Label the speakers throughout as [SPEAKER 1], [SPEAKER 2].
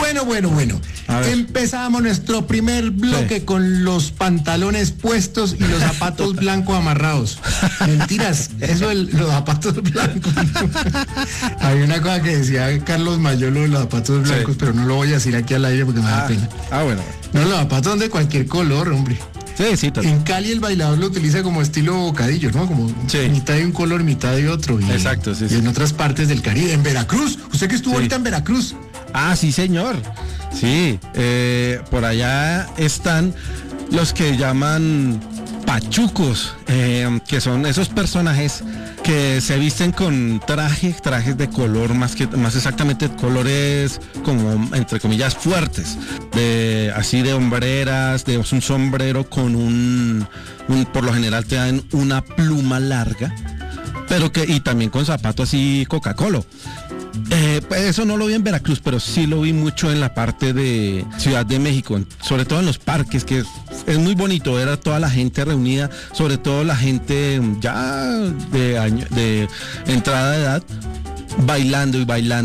[SPEAKER 1] Bueno. Empezamos nuestro primer bloque con los pantalones puestos y los zapatos blancos amarrados. Mentiras, eso los zapatos blancos. Hay una cosa que decía Carlos Mayolo de los zapatos blancos, pero no lo voy a decir aquí al aire porque me da pena.
[SPEAKER 2] Bueno.
[SPEAKER 1] No, los zapatos son de cualquier color, hombre.
[SPEAKER 2] Sí,
[SPEAKER 1] en Cali el bailador lo utiliza como estilo bocadillo, ¿no? Como mitad de un color, mitad de otro.
[SPEAKER 2] Exacto,
[SPEAKER 1] y en otras partes del Caribe. En Veracruz, usted que estuvo ahorita en Veracruz.
[SPEAKER 2] Sí, señor. Sí, por allá están los que llaman pachucos, que son esos personajes que se visten con trajes de color, más exactamente colores como entre comillas fuertes, así de hombreras, de un sombrero con por lo general te dan una pluma larga, pero y también con zapatos así Coca-Cola. Pues eso no lo vi en Veracruz, pero sí lo vi mucho en la parte de Ciudad de México, sobre todo en los parques, que es muy bonito ver a toda la gente reunida, sobre todo la gente ya de entrada de edad, bailando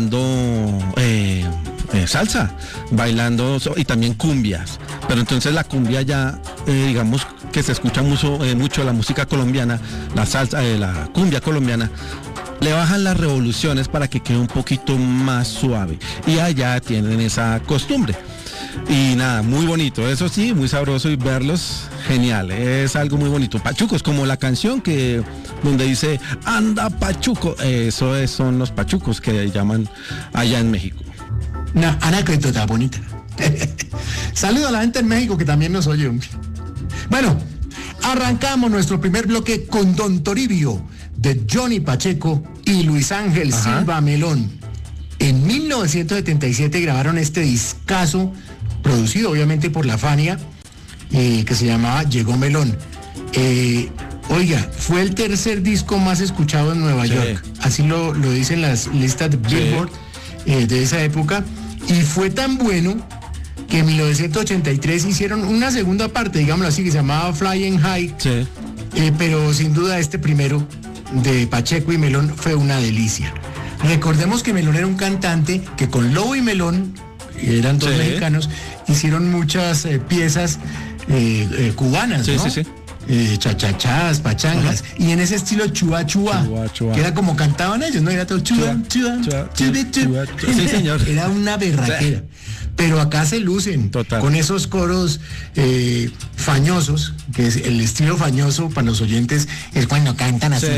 [SPEAKER 2] salsa, bailando y también cumbias. Pero entonces la cumbia ya, digamos que se escucha mucho la música colombiana, la salsa, la cumbia colombiana. Le bajan las revoluciones para que quede un poquito más suave. Y allá tienen esa costumbre. Y nada, muy bonito. Eso sí, muy sabroso y verlos, genial. Es algo muy bonito. Pachucos, como la canción donde dice, anda Pachuco. Eso son los pachucos que llaman allá en México.
[SPEAKER 1] Una anécdota bonita. Saludo a la gente en México que también nos oye. Bueno, arrancamos nuestro primer bloque con Don Toribio, de Johnny Pacheco y Luis Ángel Silva Melón. En 1977 grabaron este discazo, producido obviamente por la Fania, que se llamaba Llegó Melón. Oiga, fue el tercer disco más escuchado en Nueva York. Así lo dicen las listas de Billboard de esa época. Y fue tan bueno que en 1983 hicieron una segunda parte, digámoslo así, que se llamaba Flying High. Pero sin duda este primero de Pacheco y Melón fue una delicia. Recordemos que Melón era un cantante que con Lobo y Melón, eran dos mexicanos, hicieron muchas piezas cubanas, ¿no? Chachachás, pachangas, y en ese estilo chua, que era como cantaban ellos, ¿no? Era todo chua.
[SPEAKER 2] Sí, señor.
[SPEAKER 1] Era una berraquera. Pero acá se lucen con esos coros fañosos, que es el estilo fañoso para los oyentes, es cuando cantan así.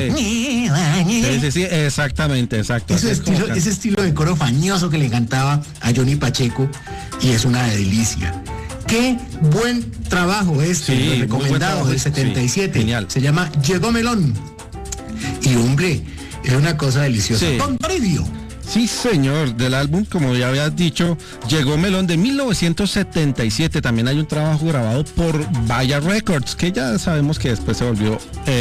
[SPEAKER 2] Sí, exactamente, exacto.
[SPEAKER 1] Ese estilo de coro fañoso que le cantaba a Johnny Pacheco, y es una delicia. Qué buen trabajo recomendado del 77.
[SPEAKER 2] Genial.
[SPEAKER 1] Se llama Llegó Melón. Y hombre, es una cosa deliciosa. Don Toribio.
[SPEAKER 2] Sí, señor, del álbum, como ya habías dicho, Llegó Melón de 1977. También hay un trabajo grabado por Vaya Records, que ya sabemos que después se volvió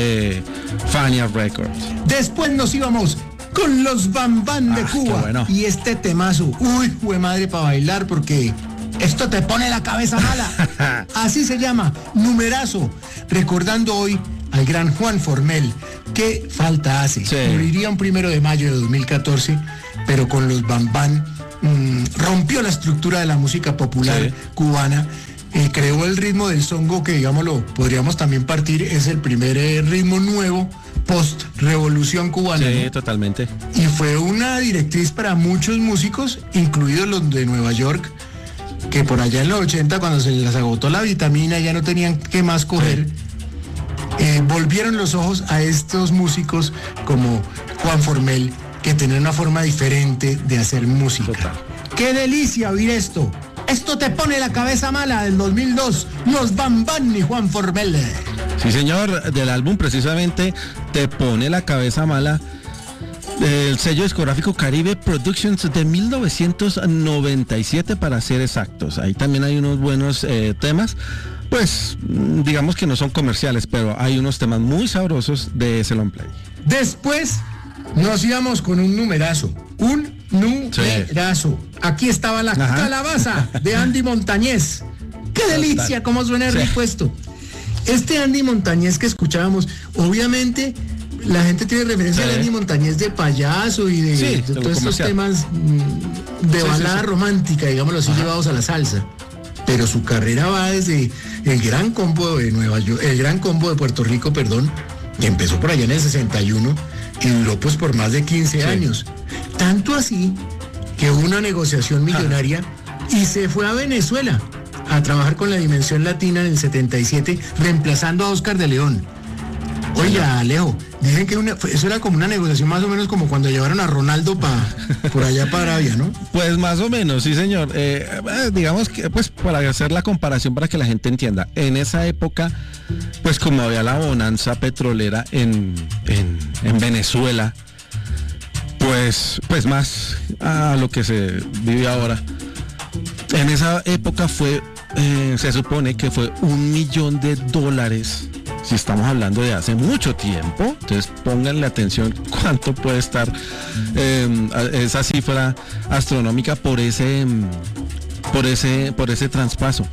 [SPEAKER 2] Fania Records.
[SPEAKER 1] Después nos íbamos con los Bam Bam de Cuba.
[SPEAKER 2] Bueno.
[SPEAKER 1] Y este temazo, jue madre para bailar, porque esto te pone la cabeza mala. Así se llama, numerazo. Recordando hoy al gran Juan Formel. ¿Qué falta hace? Moriría un 1 de mayo de 2014, pero con los Bam Bam rompió la estructura de la música popular cubana. Creó el ritmo del songo, que digámoslo, podríamos también partir, es el primer ritmo nuevo post-revolución cubana.
[SPEAKER 2] Sí,
[SPEAKER 1] ¿no?
[SPEAKER 2] totalmente.
[SPEAKER 1] Y fue una directriz para muchos músicos, incluidos los de Nueva York, que por allá en los 80, cuando se les agotó la vitamina, ya no tenían qué más coger. Volvieron los ojos a estos músicos como Juan Formel, que tenían una forma diferente de hacer música.
[SPEAKER 2] Total.
[SPEAKER 1] ¡Qué delicia oír esto! Esto te pone la cabeza mala, del 2002, los Bam Bam y Juan Formel.
[SPEAKER 2] Sí, señor, del álbum precisamente Te pone la cabeza mala, el sello discográfico Caribe Productions de 1997, para ser exactos. Ahí también hay unos buenos temas, pues digamos que no son comerciales, pero hay unos temas muy sabrosos de ese long play.
[SPEAKER 1] Después nos íbamos con un numerazo. Aquí estaba la calabaza de Andy Montañez. ¡Qué delicia! ¿Cómo suena rico esto? Este Andy Montañez que escuchábamos, obviamente la gente tiene referencia a Andy Montañez de payaso y de todos estos temas de balada romántica, digámoslo así, llevados a la salsa. Pero su carrera va desde el Gran Combo de Nueva York, el Gran Combo de Puerto Rico, perdón, que empezó por allá en el 61 y duró pues por más de 15 años. Tanto así que hubo una negociación millonaria y se fue a Venezuela a trabajar con la Dimensión Latina en el 77, reemplazando a Oscar de León. Oiga, Alejo, dicen que eso era como una negociación más o menos como cuando llevaron a Ronaldo por allá para Arabia, ¿no?
[SPEAKER 2] Pues más o menos, sí señor. Digamos que, pues para hacer la comparación para que la gente entienda, en esa época, pues como había la bonanza petrolera en Venezuela, pues más a lo que se vive ahora. En esa época se supone que fue $1 millón, si estamos hablando de hace mucho tiempo. Entonces pónganle atención cuánto puede estar esa cifra astronómica por ese traspaso.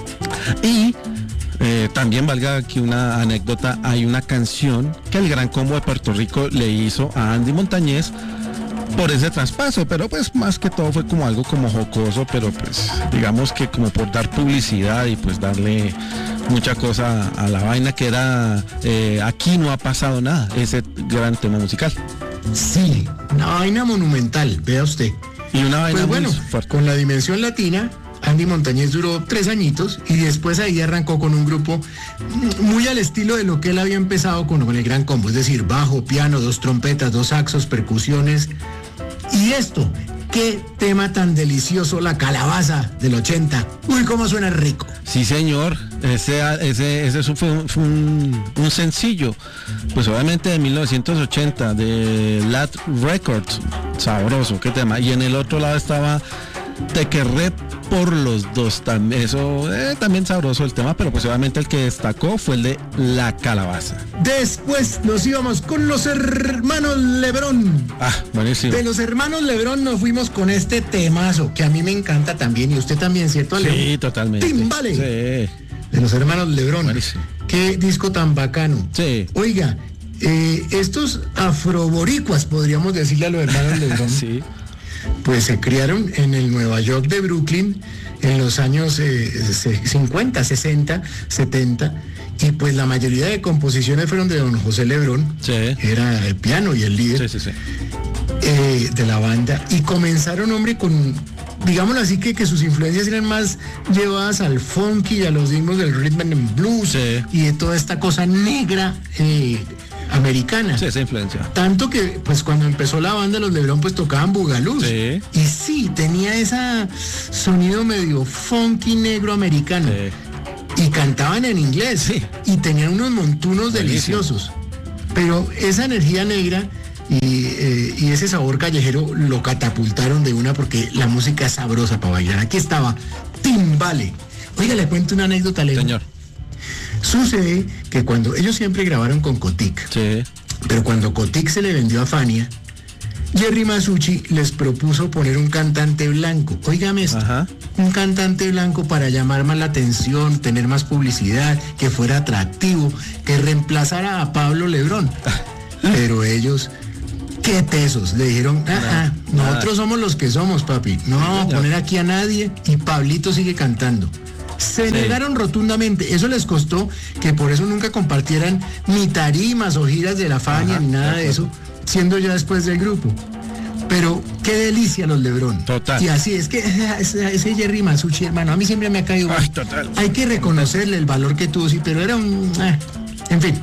[SPEAKER 2] Y también valga aquí una anécdota, hay una canción que el Gran Combo de Puerto Rico le hizo a Andy Montañez por ese traspaso, pero pues más que todo fue como algo como jocoso, pero pues digamos que como por dar publicidad y pues darle mucha cosa a la vaina que era aquí no ha pasado nada, ese gran tema musical.
[SPEAKER 1] Sí, una vaina monumental, vea usted.
[SPEAKER 2] Y una vaina
[SPEAKER 1] pues bueno,
[SPEAKER 2] fuerte.
[SPEAKER 1] Con la Dimensión Latina, Andy Montañez duró 3 añitos y después ahí arrancó con un grupo muy al estilo de lo que él había empezado con el Gran Combo, es decir, bajo, piano, 2 trompetas, 2 saxos, percusiones. Y esto, qué tema tan delicioso, La Calabaza del 80. Uy, cómo suena rico.
[SPEAKER 2] Sí, señor, ese fue un sencillo, pues obviamente de 1980, de Lat Records, sabroso, qué tema. Y en el otro lado estaba Te Querré por los dos, también, eso también sabroso el tema, pero pues obviamente el que destacó fue el de La Calabaza.
[SPEAKER 1] Después nos íbamos con los hermanos Lebrón.
[SPEAKER 2] Buenísimo.
[SPEAKER 1] De los hermanos Lebrón nos fuimos con este temazo, que a mí me encanta también, y usted también, ¿cierto, Alejo?
[SPEAKER 2] Sí, totalmente.
[SPEAKER 1] ¡Timbale!
[SPEAKER 2] Sí.
[SPEAKER 1] De los hermanos Lebrón.
[SPEAKER 2] Buenísimo.
[SPEAKER 1] Qué disco tan bacano.
[SPEAKER 2] Sí.
[SPEAKER 1] Oiga, estos afroboricuas, podríamos decirle a los hermanos Lebrón.
[SPEAKER 2] Sí.
[SPEAKER 1] Pues se criaron en el Nueva York de Brooklyn en los años 50, 60, 70, y pues la mayoría de composiciones fueron de don José Lebrón,
[SPEAKER 2] sí.
[SPEAKER 1] Era el piano y el líder
[SPEAKER 2] sí.
[SPEAKER 1] De la banda, y comenzaron, hombre, con, digámoslo así, que sus influencias eran más llevadas al funky y a los ritmos del rhythm and blues,
[SPEAKER 2] sí.
[SPEAKER 1] Y de toda esta cosa negra americana.
[SPEAKER 2] Sí, esa influencia.
[SPEAKER 1] Tanto que, pues, cuando empezó la banda, los Lebrón, pues, tocaban bugalús.
[SPEAKER 2] Sí.
[SPEAKER 1] Y sí, tenía ese sonido medio funky negro americano. Sí. Y cantaban en inglés.
[SPEAKER 2] Sí.
[SPEAKER 1] Y tenían unos montunos deliciosos. Pero esa energía negra y ese sabor callejero lo catapultaron de una, porque la música es sabrosa para bailar. Aquí estaba Timbale. Oiga, le cuento una anécdota, Leo.
[SPEAKER 2] Señor.
[SPEAKER 1] Sucede que cuando ellos siempre grabaron con Kotik,
[SPEAKER 2] sí.
[SPEAKER 1] Pero cuando Kotik se le vendió a Fania, Jerry Masucci les propuso poner un cantante blanco. Óigame esto, un cantante blanco para llamar más la atención, tener más publicidad, que fuera atractivo, que reemplazara a Pablo Lebrón. Pero ellos, qué tesos, le dijeron, nosotros somos los que somos, papi. No vamos a poner aquí a nadie, y Pablito sigue cantando. Se negaron rotundamente. Eso les costó que por eso nunca compartieran ni tarimas o giras de la Fania ni nada de eso, siendo ya después del grupo. Pero qué delicia los Lebrón.
[SPEAKER 2] Total.
[SPEAKER 1] Y así es que ese Jerry Masucci, hermano, a mí siempre me ha caído mal.
[SPEAKER 2] Total.
[SPEAKER 1] Hay que reconocerle el valor que tuvo, sí, pero era un... en fin.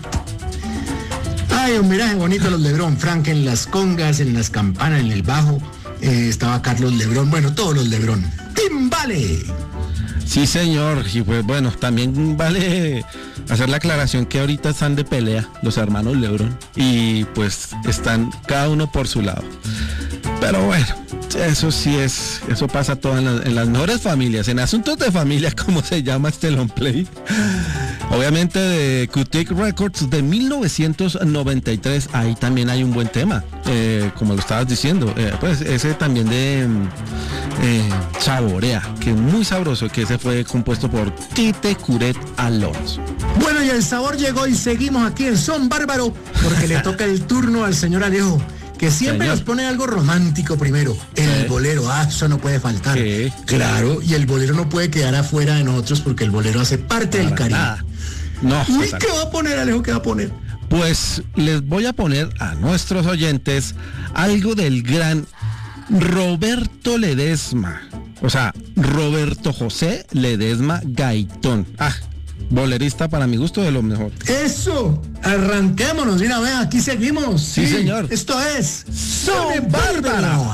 [SPEAKER 1] Ay, un miraje bonito los Lebrón. Frank en las congas, en las campanas, en el bajo. Estaba Carlos Lebrón. Bueno, todos los Lebrón. ¡Timbale!
[SPEAKER 2] Sí, señor, y pues bueno, también vale hacer la aclaración que ahorita están de pelea los hermanos Lebrón, y pues están cada uno por su lado. Pero bueno, eso sí eso pasa todo en las mejores familias, en asuntos de familia, como se llama este long play. Obviamente de Kotik Records de 1993, ahí también hay un buen tema, como lo estabas diciendo, pues ese también de Saborea, que es muy sabroso, que ese fue compuesto por Tite Curet Alonso.
[SPEAKER 1] Bueno, y el sabor llegó y seguimos aquí en Son Bárbaro, porque le toca el turno al señor Alejo. que siempre
[SPEAKER 2] Señor.
[SPEAKER 1] nos pone algo romántico primero. El bolero, eso no puede faltar.
[SPEAKER 2] Sí.
[SPEAKER 1] Claro, y el bolero no puede quedar afuera de nosotros porque el bolero hace parte del Caribe.
[SPEAKER 2] Nada. No,
[SPEAKER 1] Uy,
[SPEAKER 2] total.
[SPEAKER 1] ¿qué va a poner, Alejo? ¿Qué va a poner?
[SPEAKER 2] Pues les voy a poner a nuestros oyentes algo del gran Roberto Ledesma. O sea, Roberto José Ledesma Gaitón. Bolerista para mi gusto de lo mejor.
[SPEAKER 1] Eso, arranquémonos, mira, vea, aquí seguimos.
[SPEAKER 2] Sí, señor.
[SPEAKER 1] Esto es Son Bárbara.